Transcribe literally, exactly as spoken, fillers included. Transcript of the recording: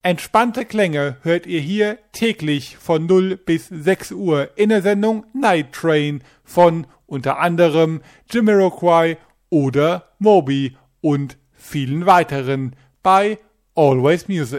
Entspannte Klänge hört ihr hier täglich von null bis sechs Uhr in der Sendung Night Train von unter anderem Jamiroquai oder Moby und vielen weiteren bei Always Music.